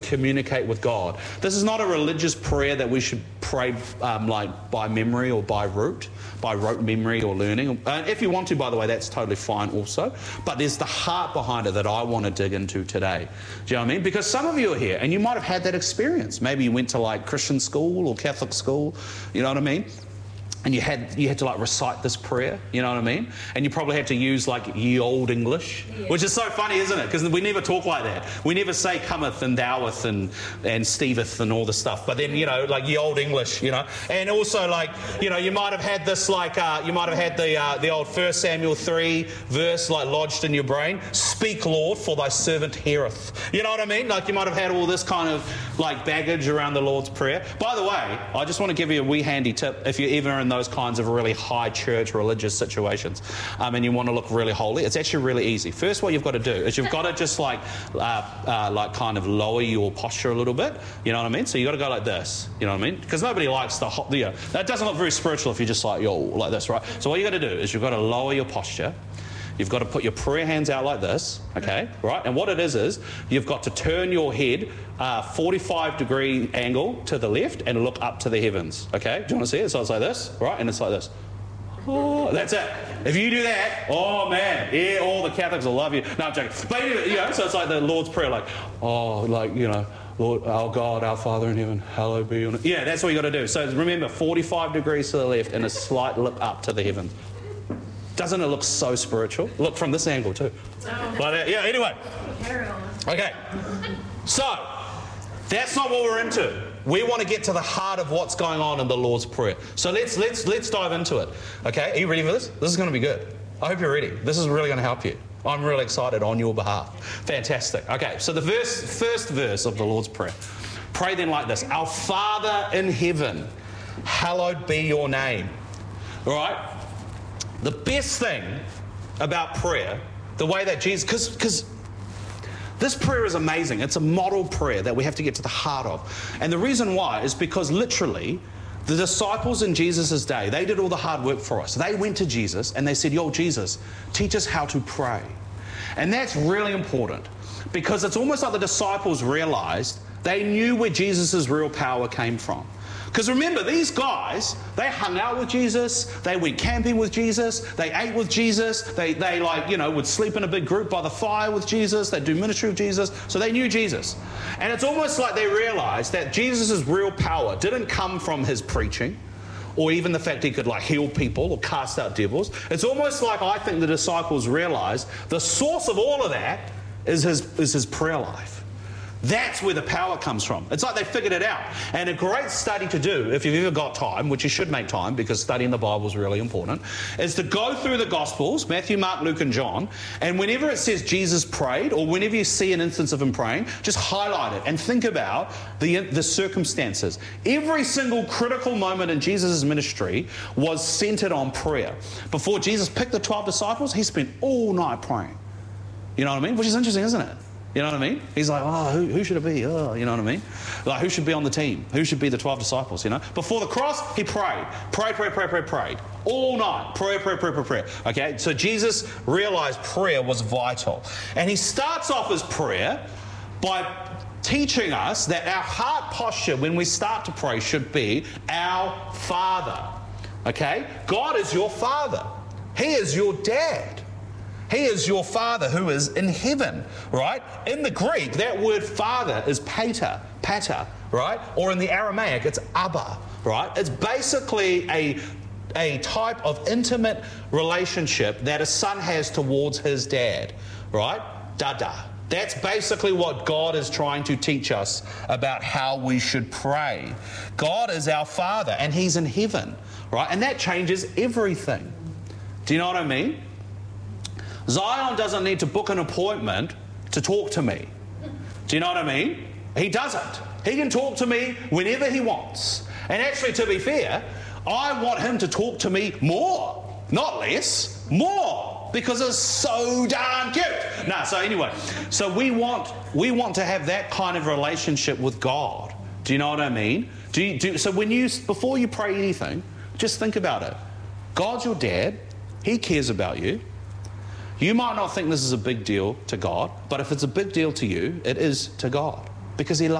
communicate with God. This is not a religious prayer that we should pray like by memory or by rote memory or learning. If you want to, by the way, that's totally fine also. But there's the heart behind it that I want to dig into today. Do you know what I mean? Because some of you are here and you might have had that experience. Maybe you went to like Christian school or Catholic school, you know what I mean? And you had to like recite this prayer, you know what I mean? And you probably had to use like ye old English, which is so funny, isn't it? Because we never talk like that. We never say cometh and thoueth and steveth and all this stuff. But then, you know, like ye old English, you know. And also like, you know, you might have had this like, you might have had the old 1 Samuel 3 verse like lodged in your brain. Speak, Lord, for thy servant heareth. You know what I mean? Like you might have had all this kind of like baggage around the Lord's Prayer. By the way, I just want to give you a wee handy tip if you're ever in those kinds of really high church religious situations and you want to look really holy. It's actually really easy. First, what you've got to do is you've got to just like kind of lower your posture a little bit, you know what I mean? So you've got to go like this, you know what I mean? Because nobody likes that doesn't look very spiritual if you're just like, yo, like this, right? So what you've got to do is you've got to lower your posture. You've got to put your prayer hands out like this, okay, right? And what it is you've got to turn your head 45-degree angle to the left and look up to the heavens, okay? Do you want to see it? So it's like this, right? And it's like this. Oh, that's it. If you do that, oh man, yeah, all the Catholics will love you. No, I'm joking. But you know, so it's like the Lord's Prayer, like, oh, like, you know, Lord, our God, our Father in heaven, hallowed be your name. Yeah, that's what you got to do. So remember, 45 degrees to the left and a slight look up to the heavens. Doesn't it look so spiritual? Look from this angle too. Like that. Yeah, anyway. Okay. So, that's not what we're into. We want to get to the heart of what's going on in the Lord's Prayer. So let's dive into it. Okay, are you ready for this? This is going to be good. I hope you're ready. This is really going to help you. I'm really excited on your behalf. Fantastic. Okay, so the first verse of the Lord's Prayer. Pray then like this. Our Father in heaven, hallowed be your name. All right? The best thing about prayer, the way that Jesus, because this prayer is amazing. It's a model prayer that we have to get to the heart of. And the reason why is because literally the disciples in Jesus' day, they did all the hard work for us. They went to Jesus and they said, yo, Jesus, teach us how to pray. And that's really important because it's almost like the disciples realized they knew where Jesus' real power came from. Because remember, these guys, they hung out with Jesus, they went camping with Jesus, they ate with Jesus, they like, you know, would sleep in a big group by the fire with Jesus, they'd do ministry with Jesus, so they knew Jesus. And it's almost like they realized that Jesus' real power didn't come from his preaching, or even the fact he could like heal people or cast out devils. It's almost like I think the disciples realized the source of all of that is his prayer life. That's where the power comes from. It's like they figured it out. And a great study to do, if you've ever got time, which you should make time because studying the Bible is really important, is to go through the Gospels, Matthew, Mark, Luke, and John, and whenever it says Jesus prayed, or whenever you see an instance of him praying, just highlight it and think about the circumstances. Every single critical moment in Jesus' ministry was centered on prayer. Before Jesus picked the 12 disciples, he spent all night praying. You know what I mean? Which is interesting, isn't it? You know what I mean? He's like, oh, who should it be? Oh, you know what I mean? Like, who should be on the team? Who should be the 12 disciples, you know? Before the cross, he prayed. Prayed. All night. Prayer. Okay? So Jesus realized prayer was vital. And he starts off his prayer by teaching us that our heart posture when we start to pray should be our Father. Okay? God is your Father. He is your dad. He is your Father who is in heaven, right? In the Greek, that word Father is pater, right? Or in the Aramaic, it's Abba, right? It's basically a type of intimate relationship that a son has towards his dad, right? Dada. That's basically what God is trying to teach us about how we should pray. God is our Father, and he's in heaven, right? And that changes everything. Do you know what I mean? Zion doesn't need to book an appointment to talk to me. Do you know what I mean? He doesn't. He can talk to me whenever he wants. And actually, to be fair, I want him to talk to me more, not less, more, because it's so darn cute. So anyway, so we want to have that kind of relationship with God. Do you know what I mean? So before you pray anything, just think about it. God's your dad. He cares about you. You might not think this is a big deal to God, but if it's a big deal to you, it is to God, because he loves you.